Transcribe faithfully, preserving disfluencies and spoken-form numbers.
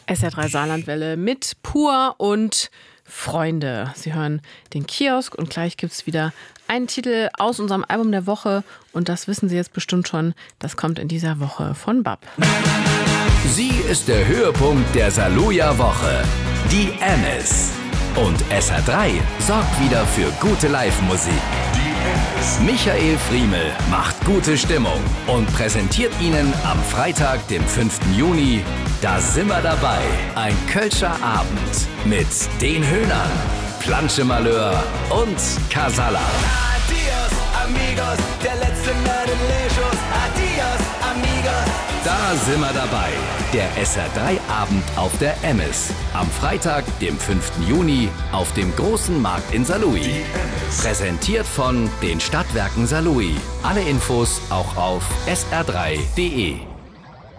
S R drei Saarlandwelle mit Pur und Freunde. Sie hören den Kiosk und gleich gibt es wieder einen Titel aus unserem Album der Woche und das wissen Sie jetzt bestimmt schon, das kommt in dieser Woche von Bab. Sie ist der Höhepunkt der Saluja-Woche, die Amis. Und S R drei sorgt wieder für gute Live-Musik. Michael Friemel macht gute Stimmung und präsentiert Ihnen am Freitag, dem fünften Juni, da sind wir dabei, ein Kölscher Abend mit den Höhnern, Planschemalheur und Casala. Adios, amigos, der letzte Nadelechos. Adios, amigos. Da sind wir dabei, der S R drei Abend auf der Amis. Am Freitag, dem fünften Juni, auf dem großen Markt in Saarlouis. Präsentiert von den Stadtwerken Saarlouis. Alle Infos auch auf s r drei punkt d e.